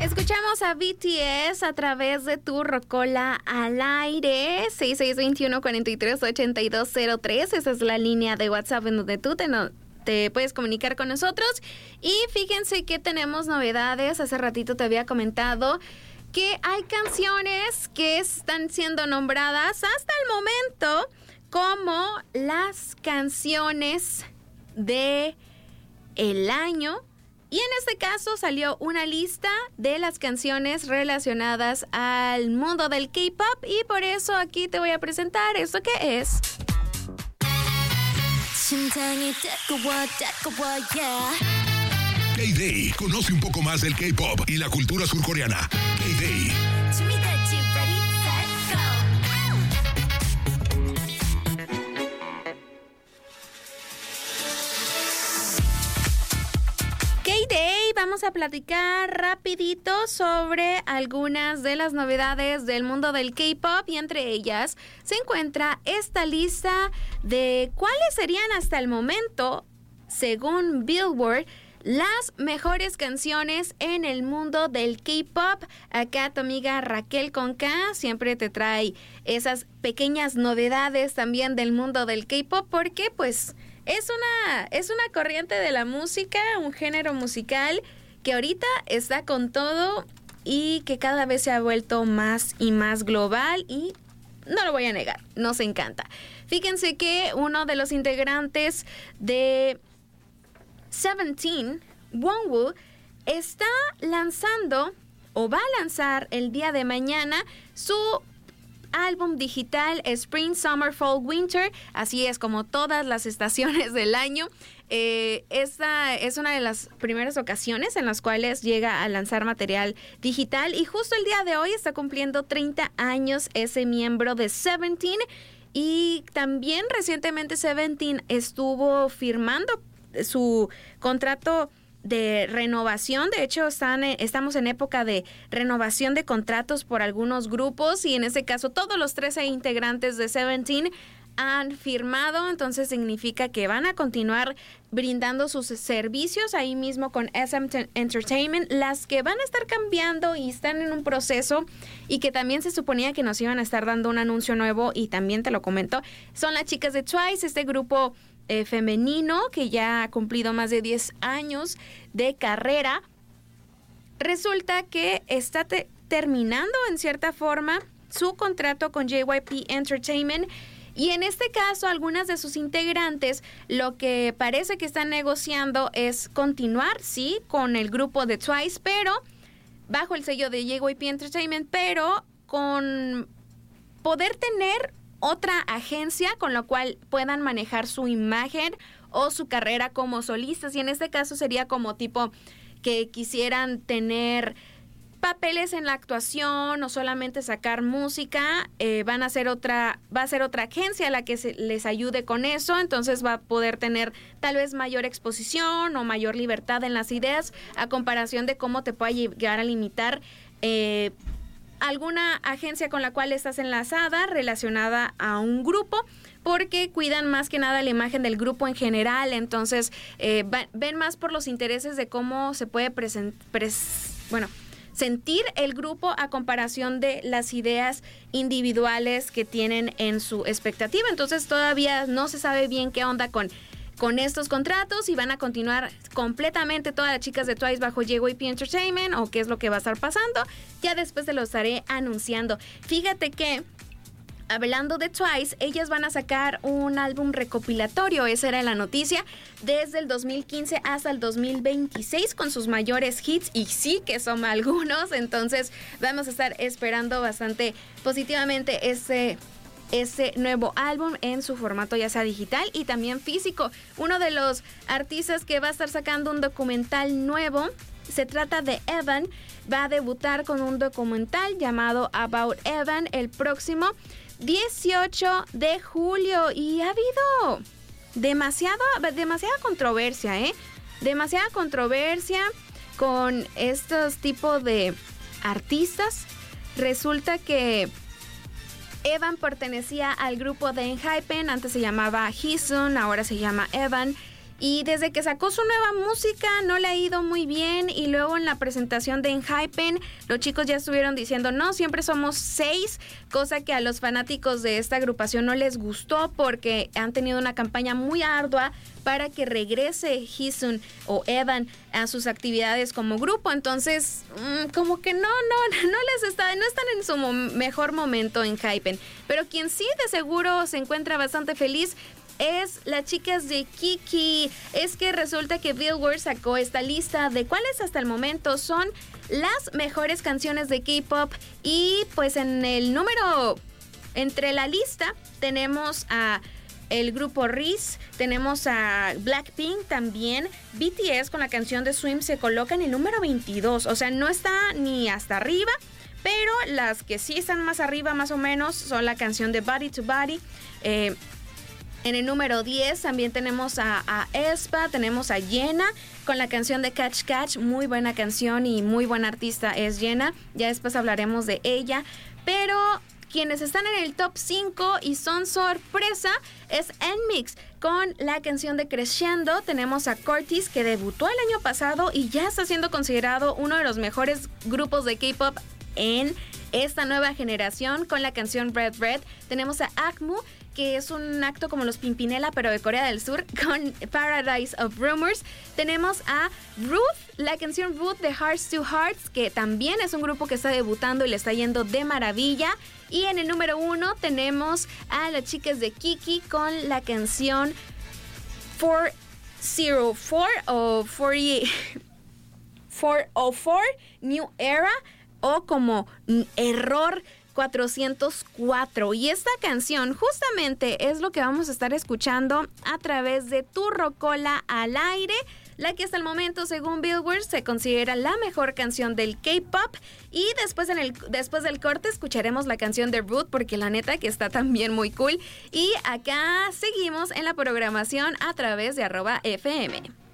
Escuchamos a BTS a través de tu Rocola al aire. 6621-438203. Esa es la línea de WhatsApp en donde tú te puedes comunicar con nosotros. Y fíjense que tenemos novedades. Hace ratito te había comentado que hay canciones que están siendo nombradas hasta el momento como las canciones de el año. Y en este caso salió una lista de las canciones relacionadas al mundo del K-pop y por eso aquí te voy a presentar esto que es. K-Day. Conoce un poco más del K-pop y la cultura surcoreana. K-Day. K-Day, vamos a platicar rapidito sobre algunas de las novedades del mundo del K-pop y entre ellas se encuentra esta lista de cuáles serían hasta el momento, según Billboard, las mejores canciones en el mundo del K-pop. Acá tu amiga Raquel Conca siempre te trae esas pequeñas novedades también del mundo del K-pop porque pues es una corriente de la música, un género musical que ahorita está con todo y que cada vez se ha vuelto más y más global y no lo voy a negar, nos encanta. Fíjense que uno de los integrantes de Seventeen, Wonwoo, está lanzando o va a lanzar el día de mañana su álbum digital Spring, Summer, Fall, Winter, así es como todas las estaciones del año. Esta es una de las primeras ocasiones en las cuales llega a lanzar material digital y justo el día de hoy está cumpliendo 30 años ese miembro de Seventeen y también recientemente Seventeen estuvo firmando su contrato de renovación. De hecho estamos en época de renovación de contratos por algunos grupos y en este caso todos los 13 integrantes de Seventeen han firmado, entonces significa que van a continuar brindando sus servicios ahí mismo con SM Entertainment. Las que van a estar cambiando y están en un proceso y que también se suponía que nos iban a estar dando un anuncio nuevo y también te lo comento, son las chicas de Twice, este grupo femenino que ya ha cumplido más de 10 años de carrera. Resulta que está terminando en cierta forma su contrato con JYP Entertainment y en este caso algunas de sus integrantes lo que parece que están negociando es continuar, sí, con el grupo de Twice, pero bajo el sello de JYP Entertainment, pero con poder tener otra agencia con la cual puedan manejar su imagen o su carrera como solistas y en este caso sería como tipo que quisieran tener papeles en la actuación o solamente sacar música, va a ser otra agencia la que les ayude con eso, entonces va a poder tener tal vez mayor exposición o mayor libertad en las ideas a comparación de cómo te puede llegar a limitar alguna agencia con la cual estás enlazada relacionada a un grupo, porque cuidan más que nada la imagen del grupo en general, entonces ven más por los intereses de cómo se puede sentir el grupo a comparación de las ideas individuales que tienen en su expectativa. Entonces todavía no se sabe bien qué onda con estos contratos y van a continuar completamente todas las chicas de Twice bajo JYP Entertainment o qué es lo que va a estar pasando. Ya después te lo estaré anunciando. Fíjate que hablando de Twice, ellas van a sacar un álbum recopilatorio, esa era la noticia, desde el 2015 hasta el 2026 con sus mayores hits, y sí que son algunos, entonces vamos a estar esperando bastante positivamente ese nuevo álbum en su formato ya sea digital y también físico. Uno de los artistas que va a estar sacando un documental nuevo, se trata de Evan, va a debutar con un documental llamado About Evan el próximo 18 de julio y ha habido demasiada controversia, demasiada controversia con estos tipos de artistas. Resulta que Evan pertenecía al grupo de ENHYPEN, antes se llamaba Hisun, ahora se llama Evan, y desde que sacó su nueva música no le ha ido muy bien, y luego en la presentación de Enhypen los chicos ya estuvieron diciendo no, siempre somos 6, cosa que a los fanáticos de esta agrupación no les gustó porque han tenido una campaña muy ardua para que regrese Hisun o Evan a sus actividades como grupo. Entonces como que no están en su mejor momento en Enhypen, pero quien sí de seguro se encuentra bastante feliz es las chicas de Kiki. Es que resulta que Billboard sacó esta lista de cuáles hasta el momento son las mejores canciones de K-pop, y pues entre la lista tenemos a el grupo RIS, tenemos a Blackpink también. BTS con la canción de Swim se coloca en el número 22, o sea, no está ni hasta arriba, pero las que sí están más arriba más o menos son la canción de Body to Body. En el número 10 también tenemos a aespa, tenemos a Jenna con la canción de Catch Catch, muy buena canción y muy buena artista es Jenna, ya después hablaremos de ella, pero quienes están en el top 5 y son sorpresa es NMIXX con la canción de Crescendo. Tenemos a Cortis, que debutó el año pasado y ya está siendo considerado uno de los mejores grupos de K-pop en esta nueva generación con la canción Red Red. Tenemos a AKMU, que es un acto como los Pimpinela pero de Corea del Sur, con Paradise of Rumors. Tenemos a Ruth, la canción Ruth de Hearts to Hearts, que también es un grupo que está debutando y le está yendo de maravilla. Y en el número 1 tenemos a las chicas de Kiki con la canción 404 o 404 New Era, o como Error 404. Y esta canción justamente es lo que vamos a estar escuchando a través de Tu Rocola al Aire, la que hasta el momento, según Billboard, se considera la mejor canción del K-pop. Y después del corte escucharemos la canción de Ruth, porque la neta que está también muy cool. Y acá seguimos en la programación a través de @FM.